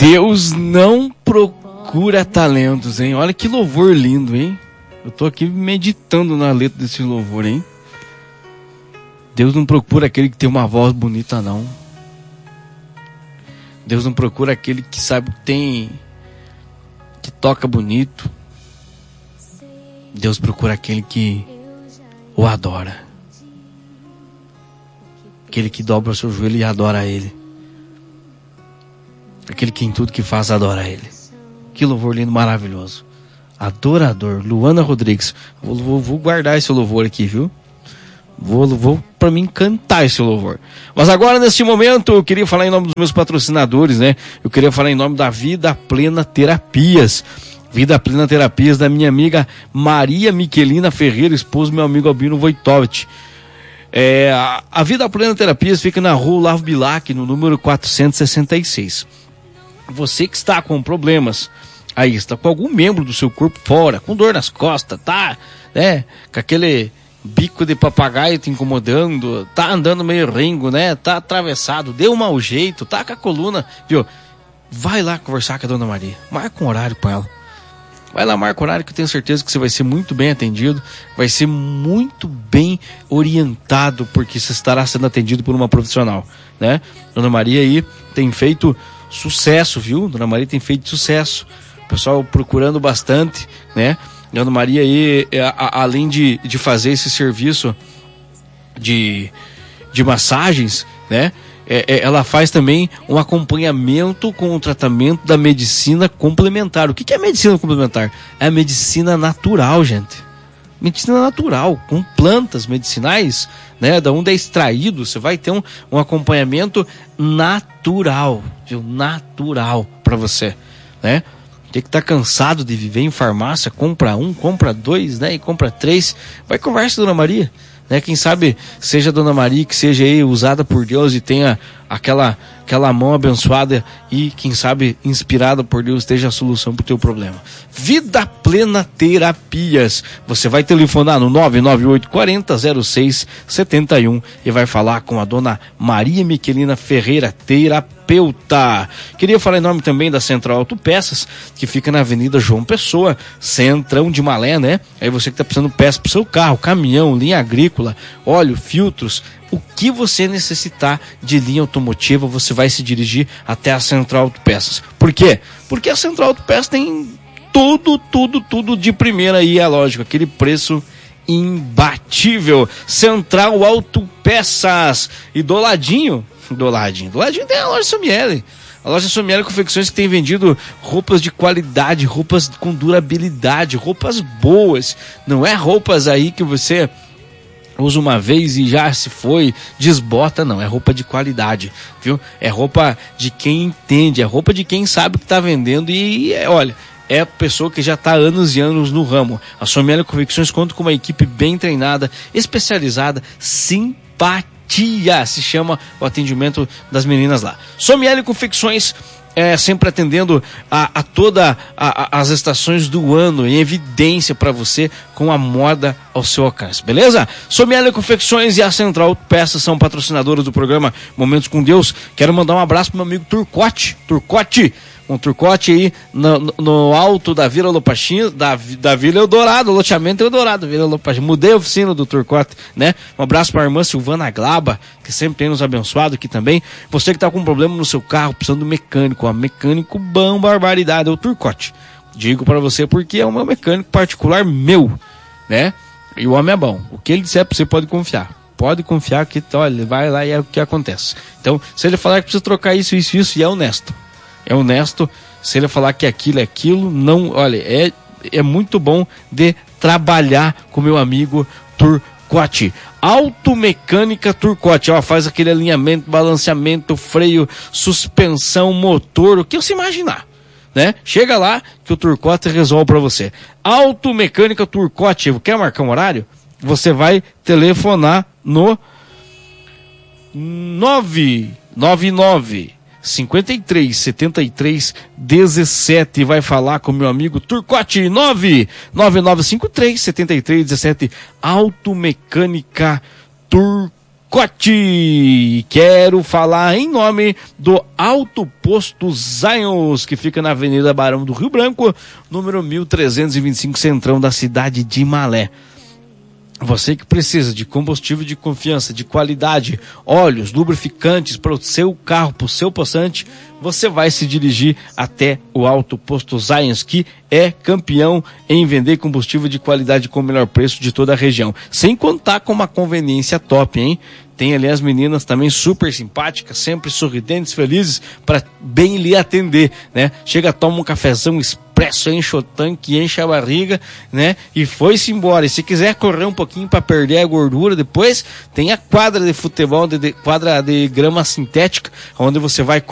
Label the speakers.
Speaker 1: Deus não procura talentos, hein? Olha que louvor lindo, hein? Eu tô aqui meditando na letra desse louvor, hein? Deus não procura aquele que tem uma voz bonita, não. Deus não procura aquele que sabe que toca bonito. Deus procura aquele que o adora. Aquele que dobra o seu joelho e adora Ele. Aquele que em tudo que faz adora Ele. Que louvor lindo, maravilhoso. Adorador, Luana Rodrigues. Vou guardar esse louvor aqui, viu? Vou para mim cantar esse louvor. Mas agora, neste momento, eu queria falar em nome dos meus patrocinadores, né? Eu queria falar em nome da Vida Plena Terapias. Vida Plena Terapias da minha amiga Maria Miquelina Ferreira, esposa do meu amigo Albino Wojtowicz. A Vida Plena Terapias fica na rua Olavo Bilac, no número 466. Você que está com problemas, aí está com algum membro do seu corpo fora, com dor nas costas, tá, né, com aquele bico de papagaio te incomodando, tá andando meio rengo, né, tá atravessado, deu um mau jeito, tá com a coluna, viu, vai lá conversar com a Dona Maria, marca um horário com ela. Vai lá, marca o horário que eu tenho certeza que você vai ser muito bem atendido, vai ser muito bem orientado, porque você estará sendo atendido por uma profissional, né? Dona Maria aí tem feito sucesso, viu? Dona Maria tem feito sucesso. O pessoal procurando bastante, né? Dona Maria aí, além de fazer esse serviço de massagens, né? Ela faz também um acompanhamento com o tratamento da medicina complementar. O que é medicina complementar? É a medicina natural, gente. Medicina natural, com plantas medicinais, né? Da onde é extraído, você vai ter um acompanhamento natural, viu? Natural para você, né? Tem que estar cansado de viver em farmácia, compra um, compra dois, né? E compra três. Vai conversa, Dona Maria. Né, quem sabe seja a Dona Maria que seja aí usada por Deus e tenha aquela mão abençoada e quem sabe inspirada por Deus esteja a solução para o teu problema. Vida Plena Terapias, você vai telefonar no 99840-0671 e vai falar com a Dona Maria Miquelina Ferreira, terapeuta. Queria falar em nome também da Central Autopeças, que fica na Avenida João Pessoa, Centrão de Malé, né? Aí você que está precisando de peças para o seu carro, caminhão, linha agrícola, óleo, filtros, o que você necessitar de linha automotiva, você vai se dirigir até a Central Autopeças. Por quê? Porque a Central Autopeças tem tudo de primeira aí, é lógico, aquele preço imbatível. Central Autopeças. E do ladinho tem a loja Somiele. A loja Somiele Confecções, que tem vendido roupas de qualidade, roupas com durabilidade, roupas boas. Não é roupas aí que você usa uma vez e já se foi, desbota, não, é roupa de qualidade, viu? É roupa de quem entende, é roupa de quem sabe o que está vendendo e, olha, é a pessoa que já está há anos e anos no ramo. A Somiele Confecções conta com uma equipe bem treinada, especializada, simpatia, se chama o atendimento das meninas lá. Somiele Confecções, sempre atendendo a todas as estações do ano, em evidência para você, com a moda ao seu alcance, beleza? Somiele Confecções e a Central Peças são patrocinadoras do programa Momentos com Deus. Quero mandar um abraço pro meu amigo Turcote, um Turcote aí no alto da Vila Lopachinho, da Vila Eldorado, loteamento Eldorado, Vila Lopachinho. Mudei a oficina do Turcote, né? Um abraço para a irmã Silvana Glaba, que sempre tem nos abençoado aqui também. Você que tá com um problema no seu carro, precisando de mecânico, mecânico bom, barbaridade, é o Turcote. Digo para você porque é o meu mecânico particular meu, né? E o homem é bom. O que ele disser pra você pode confiar. Pode confiar que, olha, ele vai lá e é o que acontece. Então, se ele falar que precisa trocar isso, e é honesto. É honesto, se ele falar que aquilo é aquilo, não, olha, é muito bom de trabalhar com meu amigo Turcote. Automecânica Turcote, faz aquele alinhamento, balanceamento, freio, suspensão, motor, o que você imaginar, né? Chega lá que o Turcote resolve para você. Automecânica Turcote, quer marcar um horário? Você vai telefonar no 999 53 73 17, vai falar com meu amigo Turcote, 99953 73 17, Automecânica Turcote. Scott. Quero falar em nome do Alto Posto Zions, que fica na Avenida Barão do Rio Branco, número 1325, centrão da cidade de Malé. Você que precisa de combustível de confiança, de qualidade, óleos, lubrificantes para o seu carro, para o seu possante, você vai se dirigir até o Alto Posto Zions, que é campeão em vender combustível de qualidade com o melhor preço de toda a região. Sem contar com uma conveniência top, hein? Tem ali as meninas também super simpáticas, sempre sorridentes, felizes, para bem lhe atender, né? Chega, toma um cafezão expresso, enche o tanque, enche a barriga, né? E foi-se embora. E se quiser correr um pouquinho para perder a gordura depois, tem a quadra de futebol, quadra de grama sintética, onde você vai